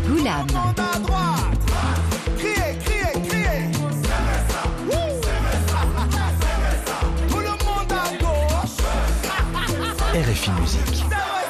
Goulam. RFI Musique.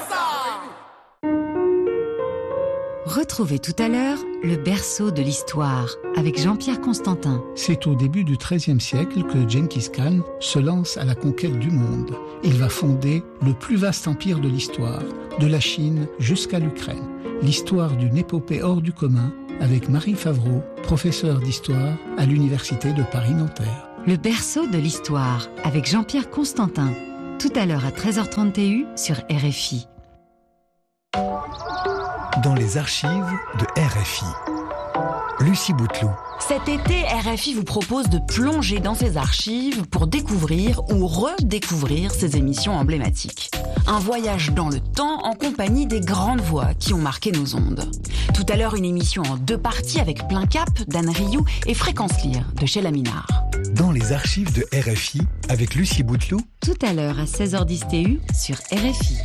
Retrouvez tout à l'heure le berceau de l'histoire avec Jean-Pierre Constantin. C'est au début du XIIIe siècle que Gengis Khan se lance à la conquête du monde. Il va fonder le plus vaste empire de l'histoire, de la Chine jusqu'à l'Ukraine. L'histoire d'une épopée hors du commun avec Marie Favreau, professeure d'histoire à l'Université de Paris-Nanterre. Le berceau de l'histoire avec Jean-Pierre Constantin. Tout à l'heure à 13h30 TU sur RFI. Dans les archives de RFI. Lucie Bouteloup. Cet été, RFI vous propose de plonger dans ses archives pour découvrir ou redécouvrir ses émissions emblématiques. Un voyage dans le temps en compagnie des grandes voix qui ont marqué nos ondes. Tout à l'heure, une émission en 2 parties avec Plein Cap d'Anne Rioux et Fréquence Lire de Sheila Minard. Dans les archives de RFI avec Lucie Bouteloup. Tout à l'heure à 16h10 TU sur RFI.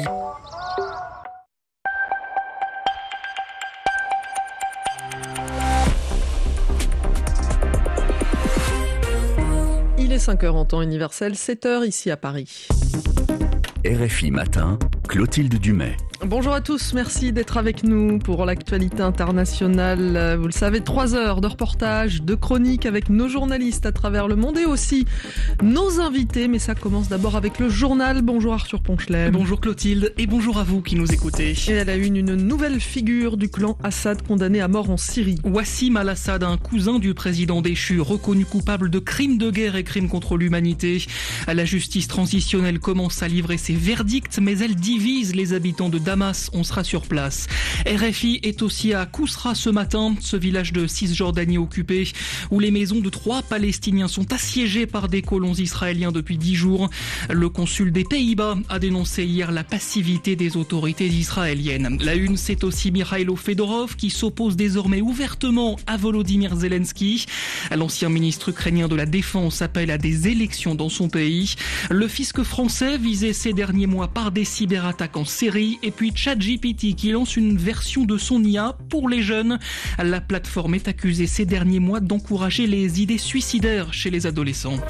Il est 5h en temps universel, 7h ici à Paris. RFI Matin, Clotilde Dumais. Bonjour à tous, merci d'être avec nous pour l'actualité internationale. Vous le savez, 3 heures de reportage, de chroniques avec nos journalistes à travers le monde et aussi nos invités. Mais ça commence d'abord avec le journal. Bonjour Arthur Ponchelet. Bonjour Clotilde et bonjour à vous qui nous écoutez. Et à la une nouvelle figure du clan Assad condamné à mort en Syrie. Wassim al-Assad, un cousin du président déchu, reconnu coupable de crimes de guerre et crimes contre l'humanité. La justice transitionnelle commence à livrer ses verdicts, mais elle divise les habitants de Damas. On sera sur place. RFI est aussi à Kousra ce matin, ce village de Cisjordanie occupé, où les maisons de 3 Palestiniens sont assiégées par des colons israéliens depuis 10 jours. Le consul des Pays-Bas a dénoncé hier la passivité des autorités israéliennes. La une, c'est aussi Mikhailo Fedorov qui s'oppose désormais ouvertement à Volodymyr Zelensky. L'ancien ministre ukrainien de la Défense appelle à des élections dans son pays. Le fisc français visé ces derniers mois par des cyberattaques en série. Et puis ChatGPT qui lance une version de son IA pour les jeunes. La plateforme est accusée ces derniers mois d'encourager les idées suicidaires chez les adolescents.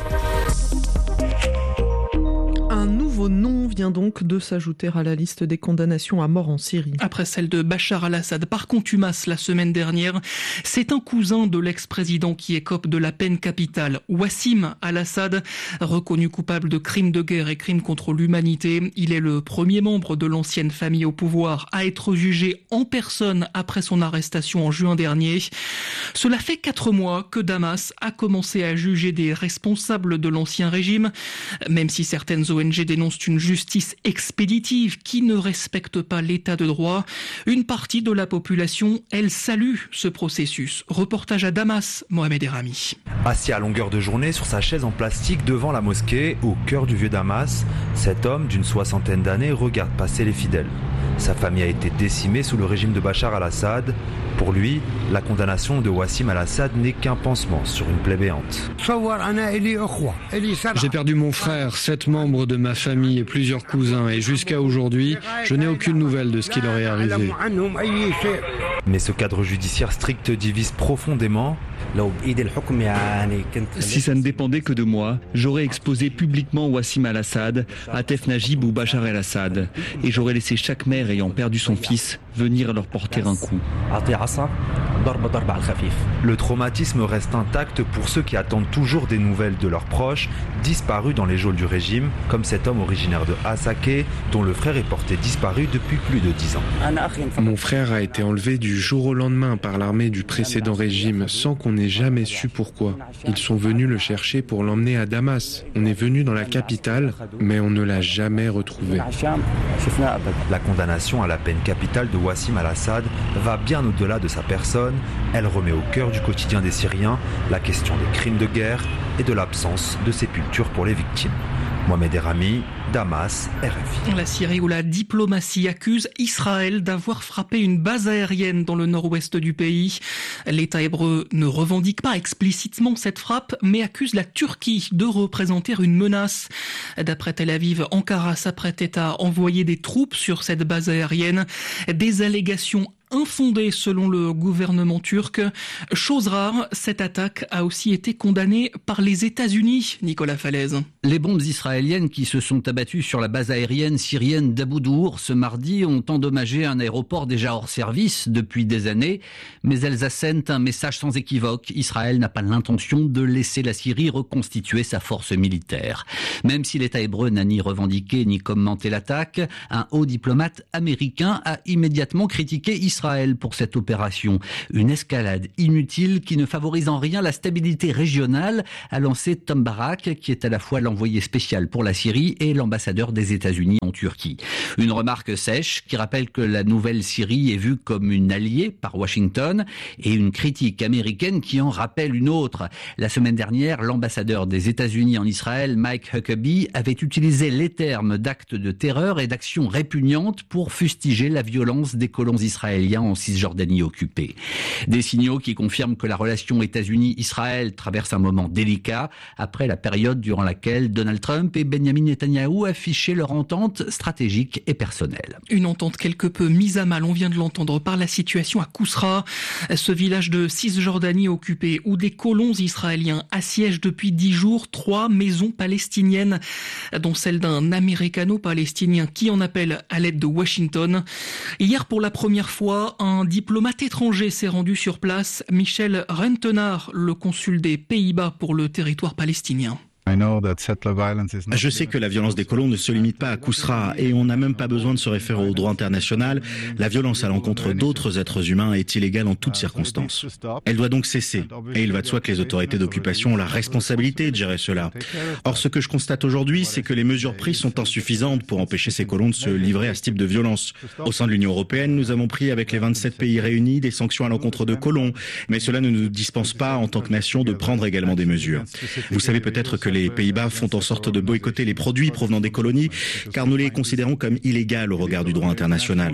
Un nouveau nom vient donc de s'ajouter à la liste des condamnations à mort en Syrie. Après celle de Bachar al-Assad par contumace la semaine dernière, c'est un cousin de l'ex-président qui écope de la peine capitale. Wassim al-Assad, reconnu coupable de crimes de guerre et crimes contre l'humanité. Il est le premier membre de l'ancienne famille au pouvoir à être jugé en personne après son arrestation en juin dernier. Cela fait 4 mois que Damas a commencé à juger des responsables de l'ancien régime, même si certaines ONG dénoncent une justice expéditive qui ne respecte pas l'état de droit. Une partie de la population, elle salue ce processus. Reportage à Damas, Mohamed Erami. Assis à longueur de journée sur sa chaise en plastique devant la mosquée, au cœur du vieux Damas, cet homme d'une 60aine d'années regarde passer les fidèles. Sa famille a été décimée sous le régime de Bachar al-Assad. Pour lui, la condamnation de Wassim al-Assad n'est qu'un pansement sur une plaie béante. J'ai perdu mon frère, 7 membres de ma famille et plusieurs cousins, et jusqu'à aujourd'hui, je n'ai aucune nouvelle de ce qui leur est arrivé. Mais ce cadre judiciaire strict divise profondément. Si ça ne dépendait que de moi, j'aurais exposé publiquement Wassim al-Assad, Atef Najib ou Bachar el-Assad, et j'aurais laissé chaque mère ayant perdu son fils venir leur porter un coup. Le traumatisme reste intact pour ceux qui attendent toujours des nouvelles de leurs proches, disparus dans les geôles du régime, comme cet homme originaire de Hasake, dont le frère est porté disparu depuis plus de 10 ans. Mon frère a été enlevé du jour au lendemain par l'armée du précédent régime, sans qu'on ait jamais su pourquoi. Ils sont venus le chercher pour l'emmener à Damas. On est venu dans la capitale, mais on ne l'a jamais retrouvé. La condamnation à la peine capitale de Wassim al-Assad va bien au-delà de sa personne. Elle remet au cœur du quotidien des Syriens la question des crimes de guerre et de l'absence de sépulture pour les victimes. Mohamed Erami, Damas, RFI. La Syrie où la diplomatie accuse Israël d'avoir frappé une base aérienne dans le nord-ouest du pays. L'État hébreu ne revendique pas explicitement cette frappe, mais accuse la Turquie de représenter une menace. D'après Tel Aviv, Ankara s'apprêtait à envoyer des troupes sur cette base aérienne. Des allégations infondée selon le gouvernement turc. Chose rare, cette attaque a aussi été condamnée par les États-Unis, Nicolas Falaise. Les bombes israéliennes qui se sont abattues sur la base aérienne syrienne d'Abu Dour ce mardi ont endommagé un aéroport déjà hors service depuis des années, mais elles assènent un message sans équivoque. Israël n'a pas l'intention de laisser la Syrie reconstituer sa force militaire. Même si l'État hébreu n'a ni revendiqué ni commenté l'attaque, un haut diplomate américain a immédiatement critiqué Israël pour cette opération. Une escalade inutile qui ne favorise en rien la stabilité régionale, a lancé Tom Barak, qui est à la fois l'envoyé spécial pour la Syrie et l'ambassadeur des États-Unis en Turquie. Une remarque sèche qui rappelle que la nouvelle Syrie est vue comme une alliée par Washington et une critique américaine qui en rappelle une autre. La semaine dernière, l'ambassadeur des États-Unis en Israël, Mike Huckabee, avait utilisé les termes d'actes de terreur et d'actions répugnantes pour fustiger la violence des colons israéliens en Cisjordanie occupée. Des signaux qui confirment que la relation États-Unis-Israël traverse un moment délicat après la période durant laquelle Donald Trump et Benjamin Netanyahou affichaient leur entente stratégique et personnelle. Une entente quelque peu mise à mal, on vient de l'entendre, par la situation à Kousra, ce village de Cisjordanie occupé où des colons israéliens assiègent depuis 10 jours 3 maisons palestiniennes, dont celle d'un américano-palestinien qui en appelle à l'aide de Washington. Hier, pour la première fois, un diplomate étranger s'est rendu sur place, Michel Rentenaar, le consul des Pays-Bas pour le territoire palestinien. Je sais que la violence des colons ne se limite pas à Kousra et on n'a même pas besoin de se référer au droit international. La violence à l'encontre d'autres êtres humains est illégale en toutes circonstances. Elle doit donc cesser et il va de soi que les autorités d'occupation ont la responsabilité de gérer cela. Or, ce que je constate aujourd'hui, c'est que les mesures prises sont insuffisantes pour empêcher ces colons de se livrer à ce type de violence. Au sein de l'Union européenne, nous avons pris avec les 27 pays réunis des sanctions à l'encontre de colons, mais cela ne nous dispense pas en tant que nation de prendre également des mesures. Vous savez peut-être que les Pays-Bas font en sorte de boycotter les produits provenant des colonies, car nous les considérons comme illégales au regard du droit international.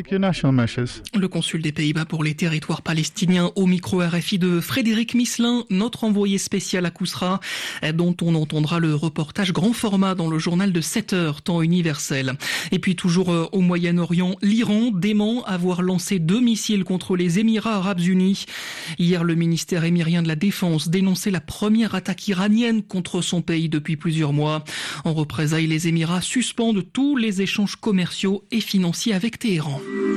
Le consul des Pays-Bas pour les territoires palestiniens au micro RFI de Frédéric Misselin, notre envoyé spécial à Kousra, dont on entendra le reportage grand format dans le journal de 7 heures, temps universel. Et puis toujours au Moyen-Orient, l'Iran dément avoir lancé 2 missiles contre les Émirats Arabes Unis. Hier, le ministère émirien de la Défense dénonçait la première attaque iranienne contre son pays depuis plusieurs mois. En représailles, les Émirats suspendent tous les échanges commerciaux et financiers avec Téhéran.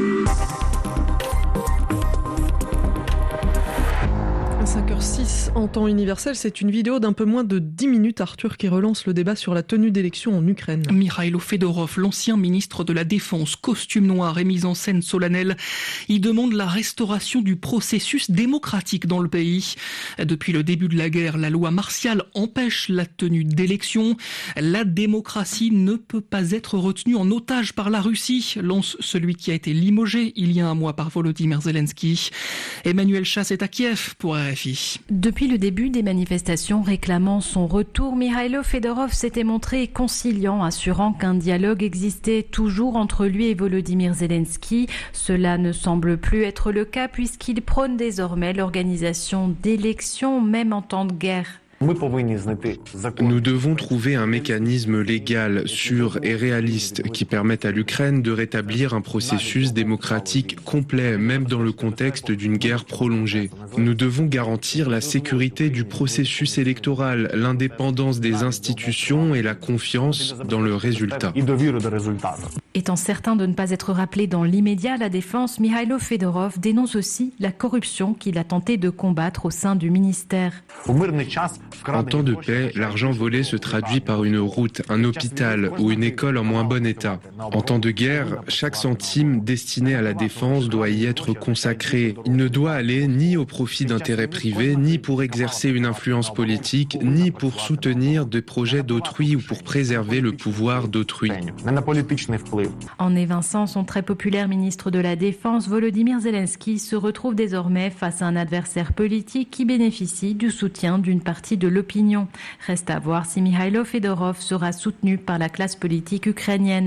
5h06 en temps universel, c'est une vidéo d'un peu moins de 10 minutes, Arthur, qui relance le débat sur la tenue d'élections en Ukraine. Mikhailo Fedorov, l'ancien ministre de la Défense, costume noir et mise en scène solennelle, il demande la restauration du processus démocratique dans le pays. Depuis le début de la guerre, la loi martiale empêche la tenue d'élections. La démocratie ne peut pas être retenue en otage par la Russie, lance celui qui a été limogé il y a un mois par Volodymyr Zelensky. Emmanuel Chasse est à Kiev pour RFI. Depuis le début des manifestations réclamant son retour, Mikhailo Fedorov s'était montré conciliant, assurant qu'un dialogue existait toujours entre lui et Volodymyr Zelensky. Cela ne semble plus être le cas puisqu'il prône désormais l'organisation d'élections, même en temps de guerre. Nous devons trouver un mécanisme légal, sûr et réaliste qui permette à l'Ukraine de rétablir un processus démocratique complet, même dans le contexte d'une guerre prolongée. Nous devons garantir la sécurité du processus électoral, l'indépendance des institutions et la confiance dans le résultat. Étant certain de ne pas être rappelé dans l'immédiat, la défense, Mikhailo Fedorov dénonce aussi la corruption qu'il a tenté de combattre au sein du ministère. En temps de paix, l'argent volé se traduit par une route, un hôpital ou une école en moins bon état. En temps de guerre, chaque centime destiné à la défense doit y être consacré. Il ne doit aller ni au profit d'intérêts privés, ni pour exercer une influence politique, ni pour soutenir des projets d'autrui ou pour préserver le pouvoir d'autrui. En évinçant son très populaire ministre de la Défense, Volodymyr Zelensky se retrouve désormais face à un adversaire politique qui bénéficie du soutien d'une partie de l'opinion. Reste à voir si Mikhailo Fedorov sera soutenu par la classe politique ukrainienne.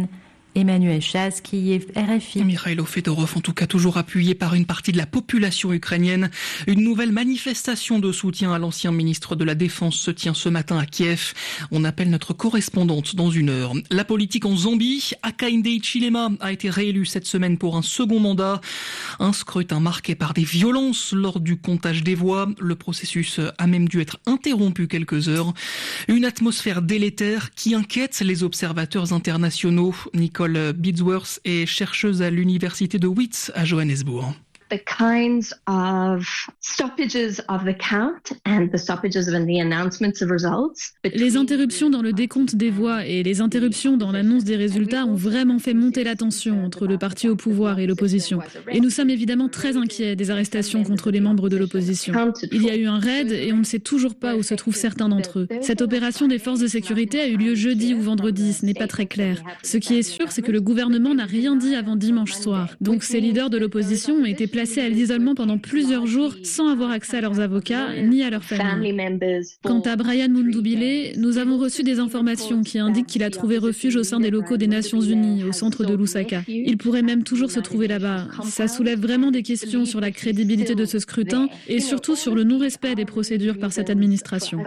Emmanuel Chaz, Kiev, RFI. Mikhailo Fedorov, en tout cas toujours appuyé par une partie de la population ukrainienne. Une nouvelle manifestation de soutien à l'ancien ministre de la Défense se tient ce matin à Kiev. On appelle notre correspondante dans une heure. La politique en Zambie, Hakainde Hichilema a été réélu cette semaine pour un second mandat. Un scrutin marqué par des violences lors du comptage des voix. Le processus a même dû être interrompu quelques heures. Une atmosphère délétère qui inquiète les observateurs internationaux. Nicole Bidsworth est chercheuse à l'université de Wits à Johannesburg. The kinds of stoppages of the count and the stoppages in the announcements of results. Les interruptions dans le décompte des voix et les interruptions dans l'annonce des résultats ont vraiment fait monter la tension entre le parti au pouvoir et l'opposition. Et nous sommes évidemment très inquiets des arrestations contre les membres de l'opposition. Il y a eu un raid et on ne sait toujours pas où se trouvent certains d'entre eux. Cette opération des forces de sécurité a eu lieu jeudi ou vendredi, ce n'est pas très clair. Ce qui est sûr, c'est que le gouvernement n'a rien dit avant dimanche soir. Donc ces leaders de l'opposition ont été placés à l'isolement pendant plusieurs jours sans avoir accès à leurs avocats ni à leurs familles. Quant à Brian Mundubile, nous avons reçu des informations qui indiquent qu'il a trouvé refuge au sein des locaux des Nations Unies, au centre de Lusaka. Il pourrait même toujours se trouver là-bas. Ça soulève vraiment des questions sur la crédibilité de ce scrutin et surtout sur le non-respect des procédures par cette administration.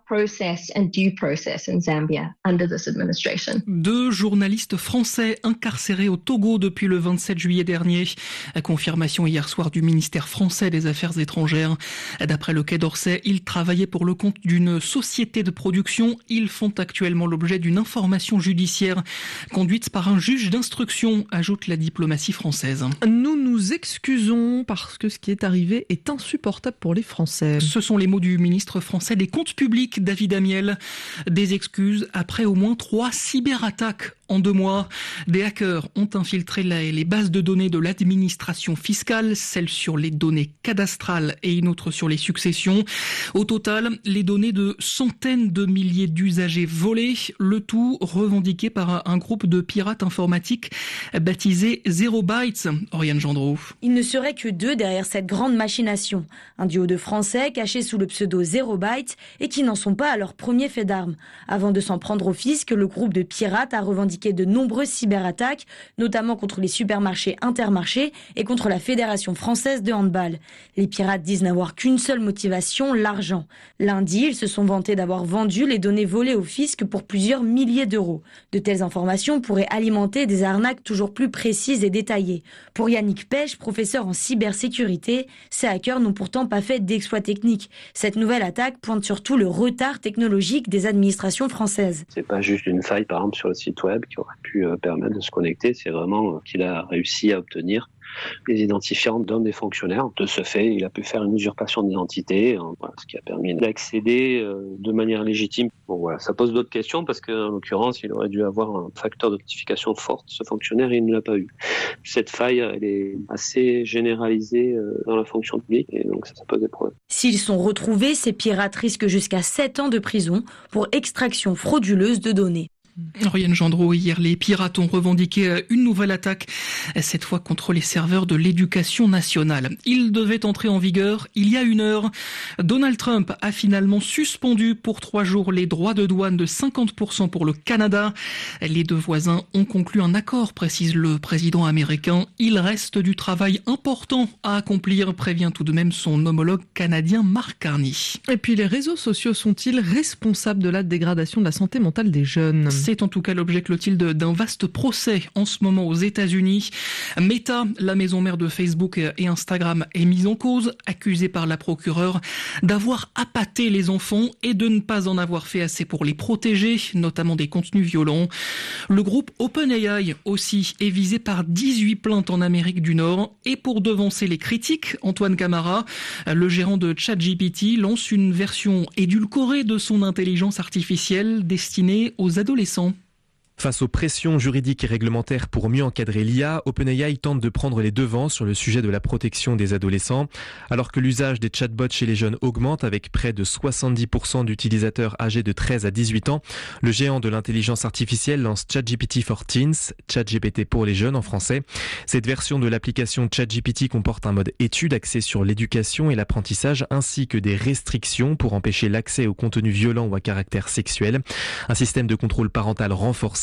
2 journalistes français incarcérés au Togo depuis le 27 juillet dernier. Confirmation hier soir du ministère français des Affaires étrangères. D'après le Quai d'Orsay, ils travaillaient pour le compte d'une société de production. Ils font actuellement l'objet d'une information judiciaire conduite par un juge d'instruction, ajoute la diplomatie française. Nous nous excusons parce que ce qui est arrivé est insupportable pour les Français. Ce sont les mots du ministre français des Comptes publics, David Amiel. Des excuses après au moins 3 cyberattaques en 2 mois. Des hackers ont infiltré les bases de données de l'administration fiscale, celle sur les données cadastrales et une autre sur les successions. Au total, les données de centaines de milliers d'usagers volés, le tout revendiqué par un groupe de pirates informatiques baptisé Zero Bytes. Oriane Gendreau. Il ne serait que 2 derrière cette grande machination. Un duo de Français cachés sous le pseudo Zero Bytes et qui n'en sont pas à leur premier fait d'armes. Avant de s'en prendre au fisc, le groupe de pirates a revendiqué de nombreuses cyberattaques, notamment contre les supermarchés Intermarché et contre la Fédération française de handball. Les pirates disent n'avoir qu'une seule motivation, l'argent. Lundi, ils se sont vantés d'avoir vendu les données volées au fisc pour plusieurs milliers d'euros. De telles informations pourraient alimenter des arnaques toujours plus précises et détaillées. Pour Yannick Pêche, professeur en cybersécurité, ces hackers n'ont pourtant pas fait d'exploits techniques. Cette nouvelle attaque pointe surtout le retard technologique des administrations françaises. C'est pas juste une faille, par exemple, sur le site web qui aurait pu permettre de se connecter, c'est vraiment qu'il a réussi à obtenir les identifiants d'un des fonctionnaires. De ce fait, il a pu faire une usurpation d'identité, ce qui a permis d'accéder de manière légitime. Bon, voilà, ça pose d'autres questions parce qu'en l'occurrence, il aurait dû avoir un facteur d'authentification fort, ce fonctionnaire, et il ne l'a pas eu. Cette faille, elle est assez généralisée dans la fonction publique et donc ça pose des problèmes. S'ils sont retrouvés, ces pirates risquent jusqu'à 7 ans de prison pour extraction frauduleuse de données. Oriane Gendreau, hier, les pirates ont revendiqué une nouvelle attaque, cette fois contre les serveurs de l'éducation nationale. Il devait entrer en vigueur il y a 1 heure. Donald Trump a finalement suspendu pour 3 jours les droits de douane de 50% pour le Canada. Les 2 voisins ont conclu un accord, précise le président américain. Il reste du travail important à accomplir, prévient tout de même son homologue canadien Mark Carney. Et puis les réseaux sociaux sont-ils responsables de la dégradation de la santé mentale des jeunes ? C'est en tout cas l'objet, Clotilde, d'un vaste procès en ce moment aux États-Unis. Meta, la maison mère de Facebook et Instagram, est mise en cause, accusée par la procureure d'avoir appâté les enfants et de ne pas en avoir fait assez pour les protéger, notamment des contenus violents. Le groupe OpenAI aussi est visé par 18 plaintes en Amérique du Nord. Et pour devancer les critiques, Antoine Camara, le gérant de ChatGPT, lance une version édulcorée de son intelligence artificielle destinée aux adolescents. Face aux pressions juridiques et réglementaires pour mieux encadrer l'IA, OpenAI tente de prendre les devants sur le sujet de la protection des adolescents. Alors que l'usage des chatbots chez les jeunes augmente avec près de 70% d'utilisateurs âgés de 13 à 18 ans, le géant de l'intelligence artificielle lance ChatGPT for Teens, ChatGPT pour les jeunes en français. Cette version de l'application ChatGPT comporte un mode étude axé sur l'éducation et l'apprentissage ainsi que des restrictions pour empêcher l'accès aux contenus violents ou à caractère sexuel. Un système de contrôle parental renforcé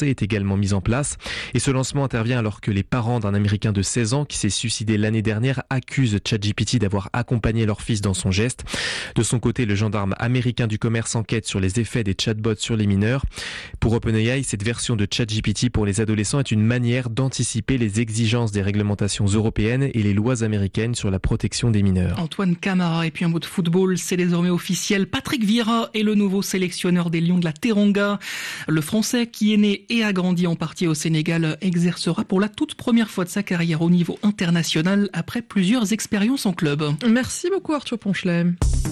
français est également mis en place. Et ce lancement intervient alors que les parents d'un Américain de 16 ans qui s'est suicidé l'année dernière accusent ChatGPT d'avoir accompagné leur fils dans son geste. De son côté, le gendarme américain du commerce enquête sur les effets des chatbots sur les mineurs. Pour OpenAI, cette version de ChatGPT pour les adolescents est une manière d'anticiper les exigences des réglementations européennes et les lois américaines sur la protection des mineurs. Antoine Camara, et puis un mot de football, c'est désormais officiel. Patrick Vieira est le nouveau sélectionneur des Lions de la Teranga. Le Français, qui est né et a grandi en partie au Sénégal, exercera pour la toute première fois de sa carrière au niveau international après plusieurs expériences en club. Merci beaucoup Arthur Ponchelet.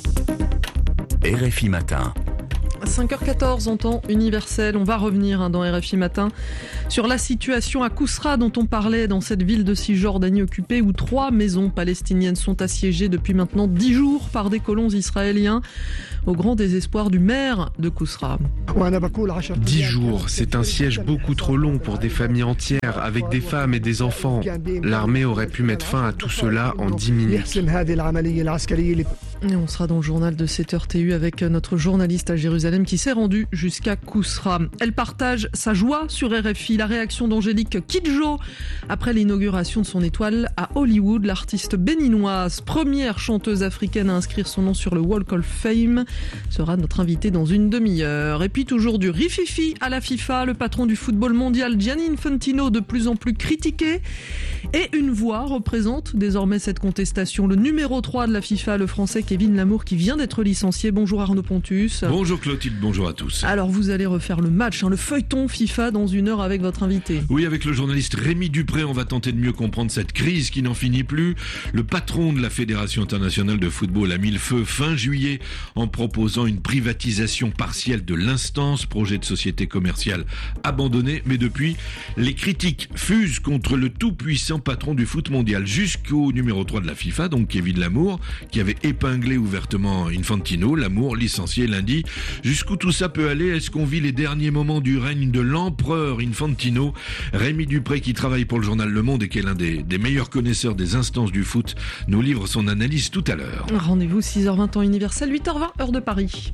RFI Matin. 5h14 en temps universel. On va revenir dans RFI Matin sur la situation à Kousra dont on parlait dans cette ville de Cisjordanie occupée où 3 maisons palestiniennes sont assiégées depuis maintenant 10 jours par des colons israéliens au grand désespoir du maire de Kousra. 10 jours, c'est un siège beaucoup trop long pour des familles entières avec des femmes et des enfants. L'armée aurait pu mettre fin à tout cela en 10 minutes. Et on sera dans le journal de 7h TU avec notre journaliste à Jérusalem qui s'est rendu jusqu'à Kousra. Elle partage sa joie sur RFI, la réaction d'Angélique Kidjo après l'inauguration de son étoile à Hollywood. L'artiste béninoise, première chanteuse africaine à inscrire son nom sur le Walk of Fame, sera notre invitée dans une demi-heure. Et puis toujours du rififi à la FIFA, le patron du football mondial Gianni Infantino de plus en plus critiqué. Et une voix représente désormais cette contestation, le numéro 3 de la FIFA, le français Kevin Lamour qui vient d'être licencié. Bonjour Arnaud Pontus. Bonjour Clotilde, bonjour à tous. Alors vous allez refaire le match, le feuilleton FIFA dans une heure avec votre invité. Oui, avec le journaliste Rémi Dupré, on va tenter de mieux comprendre cette crise qui n'en finit plus. Le patron de la Fédération internationale de football a mis le feu fin juillet en proposant une privatisation partielle de l'instance, projet de société commerciale abandonné. Mais depuis, les critiques fusent contre le tout-puissant patron du foot mondial jusqu'au numéro 3 de la FIFA, donc Kevin Lamour, qui avait épinglé ouvertement Infantino. Lamour licencié lundi. Jusqu'où tout ça peut aller? Est-ce qu'on vit les derniers moments du règne de l'empereur Infantino? Rémi Dupré, qui travaille pour le journal Le Monde et qui est l'un des meilleurs connaisseurs des instances du foot, nous livre son analyse tout à l'heure. Rendez-vous 6h20 temps universel, 8h20 heure de Paris.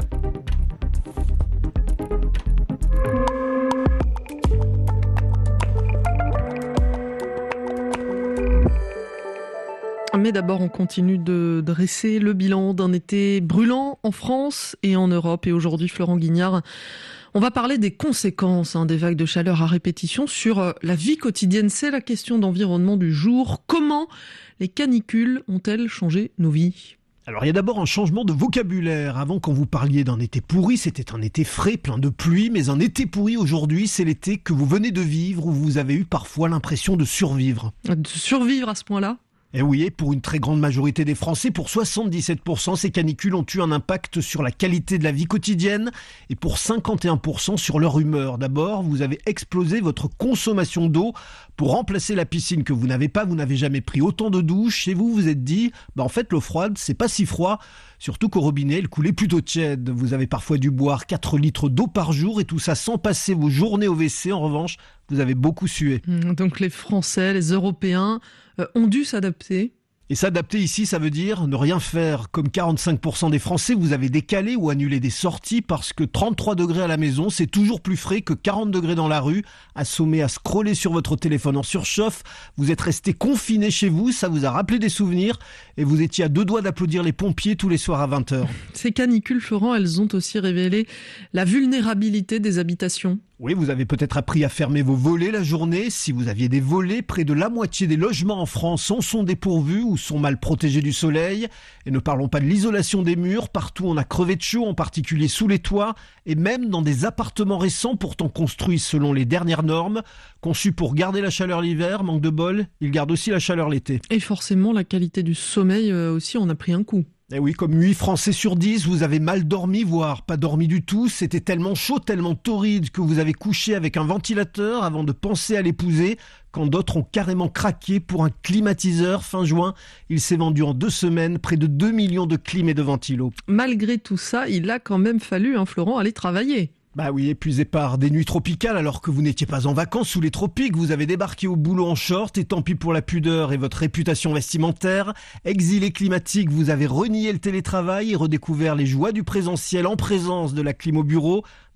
Mais d'abord, on continue de dresser le bilan d'un été brûlant en France et en Europe. Et aujourd'hui, Florent Guignard, on va parler des conséquences des vagues de chaleur à répétition sur la vie quotidienne. C'est la question d'environnement du jour. Comment les canicules ont-elles changé nos vies ? Alors il y a d'abord un changement de vocabulaire. Avant, quand vous parliez d'un été pourri, c'était un été frais, plein de pluie. Mais un été pourri aujourd'hui, c'est l'été que vous venez de vivre où vous avez eu parfois l'impression de survivre. De survivre à ce point-là ? Et oui, et pour une très grande majorité des Français, pour 77%, ces canicules ont eu un impact sur la qualité de la vie quotidienne et pour 51% sur leur humeur. D'abord, vous avez explosé votre consommation d'eau pour remplacer la piscine que vous n'avez pas. Vous n'avez jamais pris autant de douches et vous vous êtes dit, en fait, l'eau froide, c'est pas si froid. Surtout qu'au robinet, elle coulait plutôt tiède. Vous avez parfois dû boire 4 litres d'eau par jour et tout ça sans passer vos journées au WC. En revanche, vous avez beaucoup sué. Donc les Français, les Européens ont dû s'adapter. Et s'adapter ici, ça veut dire ne rien faire. Comme 45% des Français, vous avez décalé ou annulé des sorties parce que 33 degrés à la maison, c'est toujours plus frais que 40 degrés dans la rue. Assommé à scroller sur votre téléphone en surchauffe, vous êtes resté confiné chez vous, ça vous a rappelé des souvenirs et vous étiez à 2 doigts d'applaudir les pompiers tous les soirs à 20h. Ces canicules, Florent, elles ont aussi révélé la vulnérabilité des habitations. Oui, vous avez peut-être appris à fermer vos volets la journée. Si vous aviez des volets, près de la moitié des logements en France en sont dépourvus ou sont mal protégés du soleil. Et ne parlons pas de l'isolation des murs. Partout, on a crevé de chaud, en particulier sous les toits. Et même dans des appartements récents, pourtant construits selon les dernières normes. Conçus pour garder la chaleur l'hiver, manque de bol, ils gardent aussi la chaleur l'été. Et forcément, la qualité du sommeil aussi, on a pris un coup. Et oui, comme 8 Français sur 10, vous avez mal dormi, voire pas dormi du tout. C'était tellement chaud, tellement torride que vous avez couché avec un ventilateur avant de penser à l'épouser. Quand d'autres ont carrément craqué pour un climatiseur. Fin juin, il s'est vendu en 2 semaines près de 2 millions de clim et de ventilos. Malgré tout ça, il a quand même fallu, Florent, aller travailler. Bah oui, épuisé par des nuits tropicales alors que vous n'étiez pas en vacances sous les tropiques, vous avez débarqué au boulot en short et tant pis pour la pudeur et votre réputation vestimentaire. Exilé climatique, vous avez renié le télétravail et redécouvert les joies du présentiel en présence de la clim au bureau.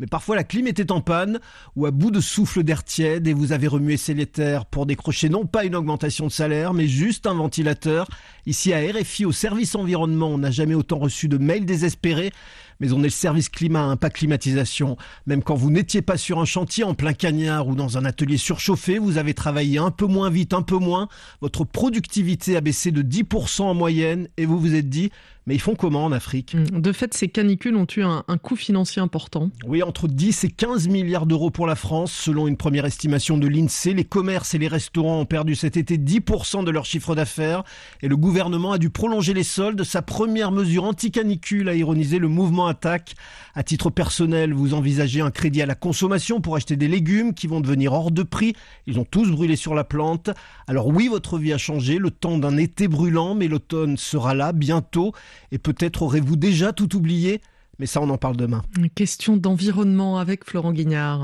Mais parfois la clim était en panne ou à bout de souffle d'air tiède et vous avez remué Célétère pour décrocher non pas une augmentation de salaire mais juste un ventilateur. Ici à RFI, au service environnement, on n'a jamais autant reçu de mails désespérés. Mais on est le service climat, pas climatisation. Même quand vous n'étiez pas sur un chantier en plein cagnard ou dans un atelier surchauffé, vous avez travaillé un peu moins vite, un peu moins. Votre productivité a baissé de 10% en moyenne et vous vous êtes dit... Mais ils font comment en Afrique ? De fait, ces canicules ont eu un coût financier important. Oui, entre 10 et 15 milliards d'euros pour la France. Selon une première estimation de l'INSEE, les commerces et les restaurants ont perdu cet été 10% de leur chiffre d'affaires. Et le gouvernement a dû prolonger les soldes. Sa première mesure anti-canicule a ironisé le mouvement Attaque. À titre personnel, vous envisagez un crédit à la consommation pour acheter des légumes qui vont devenir hors de prix. Ils ont tous brûlé sur la plante. Alors oui, votre vie a changé, le temps d'un été brûlant, mais l'automne sera là bientôt. Et peut-être aurez-vous déjà tout oublié, mais ça on en parle demain. Une question d'environnement avec Florent Guignard.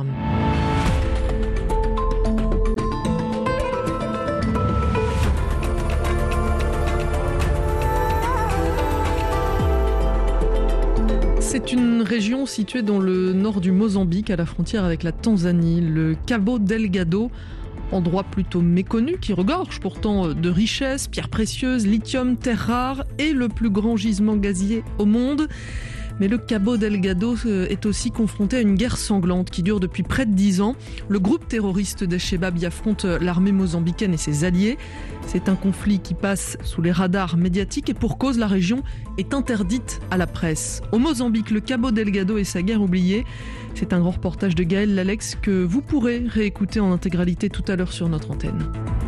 C'est une région située dans le nord du Mozambique, à la frontière avec la Tanzanie, le Cabo Delgado. Endroit plutôt méconnu qui regorge pourtant de richesses, pierres précieuses, lithium, terres rares et le plus grand gisement gazier au monde. Mais le Cabo Delgado est aussi confronté à une guerre sanglante qui dure depuis près de 10 ans. Le groupe terroriste d'Al-Shabaab y affronte l'armée mozambicaine et ses alliés. C'est un conflit qui passe sous les radars médiatiques et pour cause, la région est interdite à la presse. Au Mozambique, le Cabo Delgado et sa guerre oubliée. C'est un grand reportage de Gaël Lalex que vous pourrez réécouter en intégralité tout à l'heure sur notre antenne.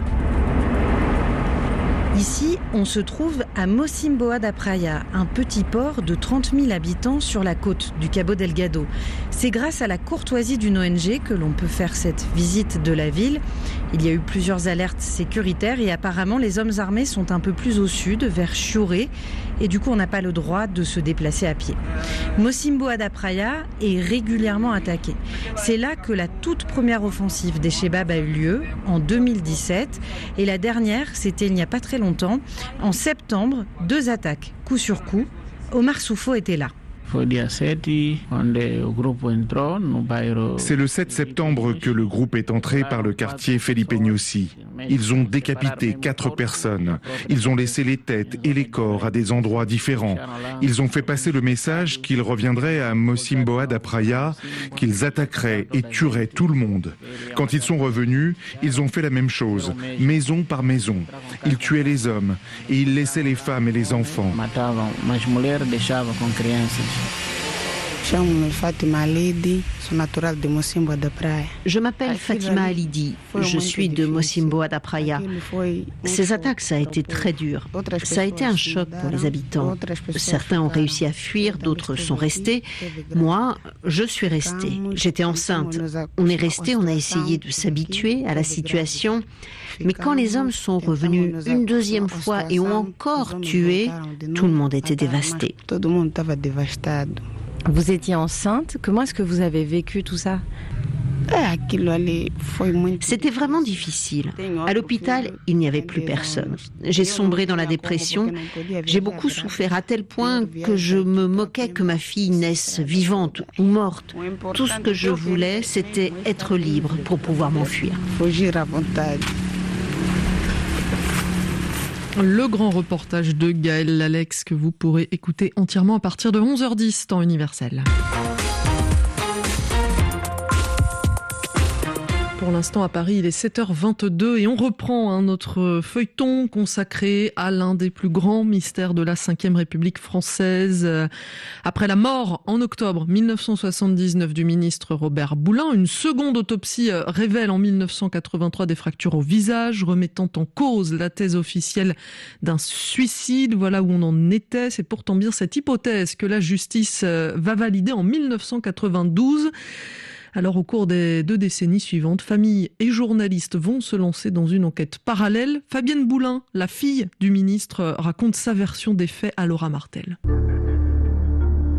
Ici, on se trouve à Mocimboa da Praia, un petit port de 30 000 habitants sur la côte du Cabo Delgado. C'est grâce à la courtoisie d'une ONG que l'on peut faire cette visite de la ville. Il y a eu plusieurs alertes sécuritaires et apparemment les hommes armés sont un peu plus au sud, vers Chioré, et du coup on n'a pas le droit de se déplacer à pied. Mocimboa da Praia est régulièrement attaqué. C'est là que la toute première offensive des Al-Shabaab a eu lieu, en 2017, et la dernière, c'était il n'y a pas très longtemps, en septembre, 2 attaques, coup sur coup. Omar Soufo était là. C'est le 7 septembre que le groupe est entré par le quartier Felipe Nhosi. Ils ont décapité 4 personnes. Ils ont laissé les têtes et les corps à des endroits différents. Ils ont fait passer le message qu'ils reviendraient à Mocimboa da Praia, qu'ils attaqueraient et tueraient tout le monde. Quand ils sont revenus, ils ont fait la même chose, maison par maison. Ils tuaient les hommes et ils laissaient les femmes et les enfants. Je m'appelle Fatima Alidi, je suis de Mocimboa da Praia. Ces attaques, ça a été très dur. Ça a été un choc pour les habitants. Certains ont réussi à fuir, d'autres sont restés. Moi, je suis restée. J'étais enceinte. On est resté, on a essayé de s'habituer à la situation. Mais quand les hommes sont revenus une deuxième fois et ont encore tué, tout le monde était dévasté. Vous étiez enceinte. Comment est-ce que vous avez vécu tout ça ? C'était vraiment difficile. À l'hôpital, il n'y avait plus personne. J'ai sombré dans la dépression. J'ai beaucoup souffert à tel point que je me moquais que ma fille naisse vivante ou morte. Tout ce que je voulais, c'était être libre pour pouvoir m'enfuir. Le grand reportage de Gaël Lalex que vous pourrez écouter entièrement à partir de 11h10 temps universel. Pour l'instant, à Paris, il est 7h22 et on reprend notre feuilleton consacré à l'un des plus grands mystères de la Ve République française. Après la mort en octobre 1979 du ministre Robert Boulin, une seconde autopsie révèle en 1983 des fractures au visage, remettant en cause la thèse officielle d'un suicide. Voilà où on en était. C'est pourtant bien cette hypothèse que la justice va valider en 1992. Alors au cours des 2 décennies suivantes, famille et journalistes vont se lancer dans une enquête parallèle. Fabienne Boulin, la fille du ministre, raconte sa version des faits à Laura Martel.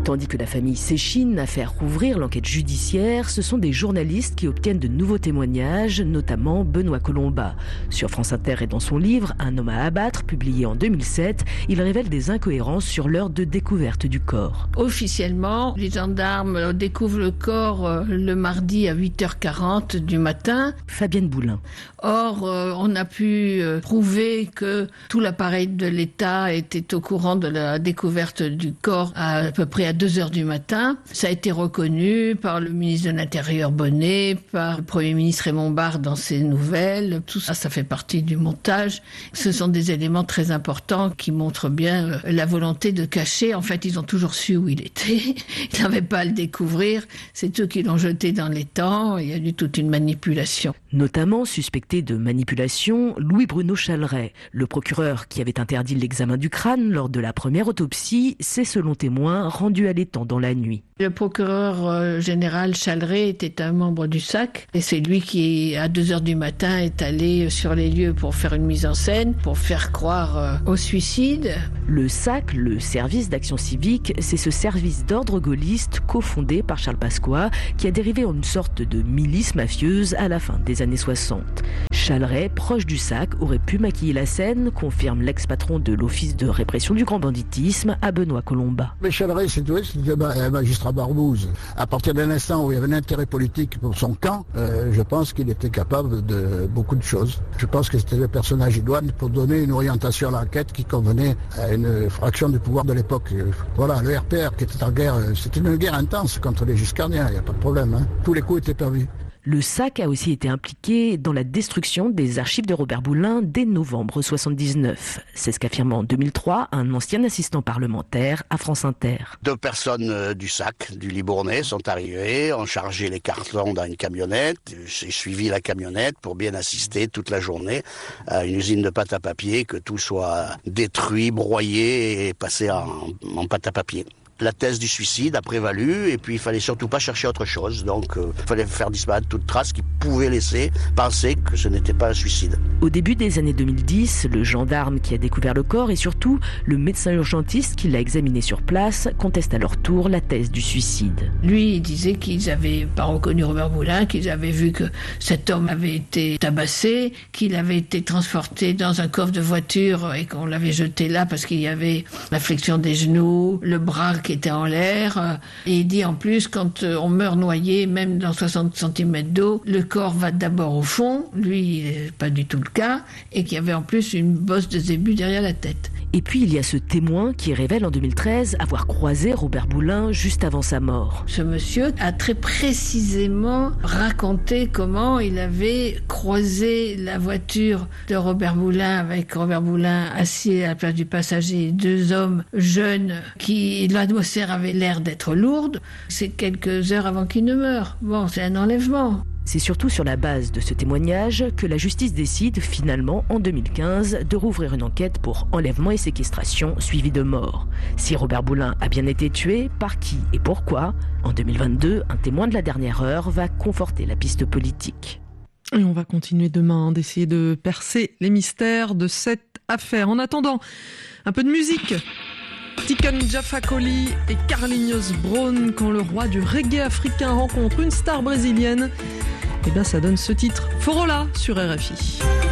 Tandis que la famille s'échine à faire rouvrir l'enquête judiciaire, ce sont des journalistes qui obtiennent de nouveaux témoignages, notamment Benoît Colomba. Sur France Inter et dans son livre « Un homme à abattre », publié en 2007, il révèle des incohérences sur l'heure de découverte du corps. Officiellement, les gendarmes découvrent le corps le mardi à 8h40 du matin. Fabienne Boulin. Or, on a pu prouver que tout l'appareil de l'État était au courant de la découverte du corps à peu près à 2h du matin. Ça a été reconnu par le ministre de l'Intérieur Bonnet, par le Premier ministre Raymond Barre dans ses nouvelles. Tout ça, ça fait partie du montage. Ce sont des éléments très importants qui montrent bien la volonté de cacher. En fait, ils ont toujours su où il était. Ils n'avaient pas à le découvrir. C'est eux qui l'ont jeté dans l'étang. Il y a eu toute une manipulation. Notamment suspecté de manipulation, Louis-Bruno Challeray. Le procureur qui avait interdit l'examen du crâne lors de la première autopsie s'est, selon témoin, rendu à l'étang dans la nuit. Le procureur général Challeray était un membre du SAC et c'est lui qui, à 2h du matin, est allé sur les lieux pour faire une mise en scène, pour faire croire au suicide. Le SAC, le service d'action civique, c'est ce service d'ordre gaulliste cofondé par Charles Pasqua qui a dérivé en une sorte de milice mafieuse à la fin des années 60. Challeray, proche du SAC, aurait pu maquiller la scène, confirme l'ex-patron de l'Office de répression du grand banditisme à Benoît Colomba. Mais Challeray, c'était un magistrat barbouze. À partir d'un instant où il y avait un intérêt politique pour son camp, je pense qu'il était capable de beaucoup de choses. Je pense que c'était le personnage idoine pour donner une orientation à l'enquête qui convenait à une fraction du pouvoir de l'époque. Voilà, le RPR qui était en guerre, c'était une guerre intense contre les giscardiens, il n'y a pas de problème. Hein. Tous les coups étaient permis. Le SAC a aussi été impliqué dans la destruction des archives de Robert Boulin dès novembre 1979. C'est ce qu'affirme en 2003 un ancien assistant parlementaire à France Inter. 2 personnes du SAC, du Libournais, sont arrivées, ont chargé les cartons dans une camionnette. J'ai suivi la camionnette pour bien assister toute la journée à une usine de pâte à papier, que tout soit détruit, broyé et passé en pâte à papier. La thèse du suicide a prévalu et puis il fallait surtout pas chercher autre chose. Donc il fallait faire disparaître toute trace qui pouvait laisser penser que ce n'était pas un suicide. Au début des années 2010, le gendarme qui a découvert le corps et surtout le médecin urgentiste qui l'a examiné sur place contestent à leur tour la thèse du suicide. Lui, il disait qu'ils n'avaient pas reconnu Robert Boulin, qu'ils avaient vu que cet homme avait été tabassé, qu'il avait été transporté dans un coffre de voiture et qu'on l'avait jeté là parce qu'il y avait la flexion des genoux, le bras qui était en l'air. Et il dit en plus, quand on meurt noyé, même dans 60 cm d'eau, le corps va d'abord au fond, lui, pas du tout le cas, et qu'il y avait en plus une bosse de zébu derrière la tête. Et puis il y a ce témoin qui révèle en 2013 avoir croisé Robert Boulin juste avant sa mort. Ce monsieur a très précisément raconté comment il avait croisé la voiture de Robert Boulin avec Robert Boulin assis à la place du passager et 2 hommes jeunes qui, l'atmosphère avait l'air d'être lourde. C'est quelques heures avant qu'il ne meure. Bon, c'est un enlèvement. C'est surtout sur la base de ce témoignage que la justice décide finalement en 2015 de rouvrir une enquête pour enlèvement et séquestration suivie de mort. Si Robert Boulin a bien été tué, par qui et pourquoi? En 2022, un témoin de la dernière heure va conforter la piste politique. Et on va continuer demain d'essayer de percer les mystères de cette affaire. En attendant, un peu de musique. Tiken Jah Fakoly et Carlinhos Brown, quand le roi du reggae africain rencontre une star brésilienne, et bien ça donne ce titre, Forola sur RFI.